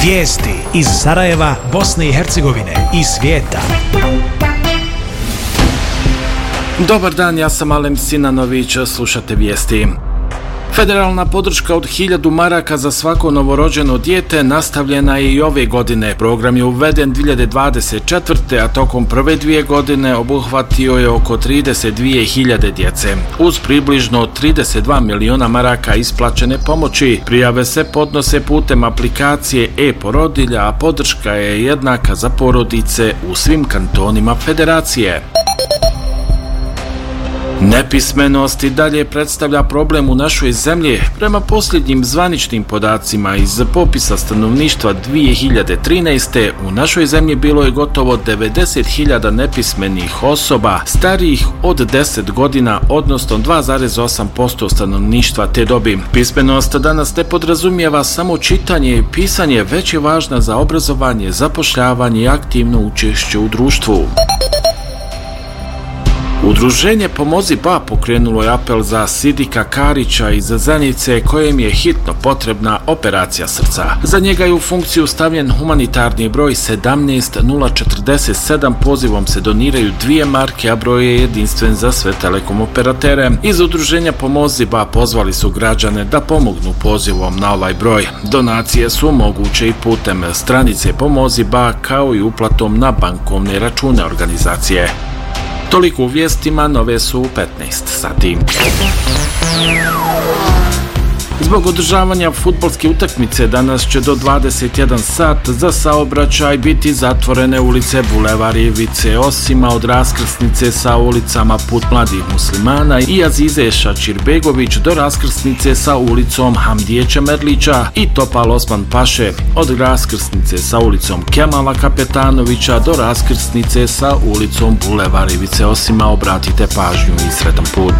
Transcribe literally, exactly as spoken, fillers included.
Vijesti iz Sarajeva, Bosne i Hercegovine i svijeta. Dobar dan, ja sam Alem Sinanović, slušate vijesti. Federalna podrška od hiljadu maraka za svako novorođeno dijete nastavljena je i ove godine. Program je uveden dvije hiljade dvadeset četvrte. a tokom prve dvije godine obuhvatio je oko trideset dvije hiljade djece. Uz približno trideset dva miliona maraka isplaćene pomoći, prijave se podnose putem aplikacije e-porodilja, a podrška je jednaka za porodice u svim kantonima federacije. Nepismenost i dalje predstavlja problem u našoj zemlji. Prema posljednjim zvaničnim podacima iz popisa stanovništva dvije hiljade trinaeste. u našoj zemlji bilo je gotovo devedeset hiljada nepismenih osoba starijih od deset godina, odnosno dva zarez osam posto stanovništva te dobi. Pismenost danas ne podrazumijeva samo čitanje i pisanje, već je važna za obrazovanje, zapošljavanje i aktivno učešće u društvu. Udruženje Pomozi Ba pokrenulo je apel za Sidika Karića iz Zenice, kojem je hitno potrebna operacija srca. Za njega je u funkciju stavljen humanitarni broj sedamnaest nula četrdeset sedam. Pozivom se doniraju dvije marke, a broj je jedinstven za sve telekom operatere. Iz Udruženja Pomozi Ba pozvali su građane da pomognu pozivom na ovaj broj. Donacije su moguće i putem stranice Pomozi Ba, kao i uplatom na bankovne račune organizacije. Toliko u vijestima, nove su u petnaest sati. Zbog održavanja fudbalske utakmice danas će do dvadeset jedan sat za saobraćaj biti zatvorene ulice Bulevar Ivice Osima od raskrsnice sa ulicama Put mladih muslimana i Azize Šačirbegović do raskrsnice sa ulicom Hamdije Čemerlića i Topal Osman Paše, od raskrsnice sa ulicom Kemala Kapetanovića do raskrsnice sa ulicom Bulevar Ivice Osima. Obratite pažnju i sretan put.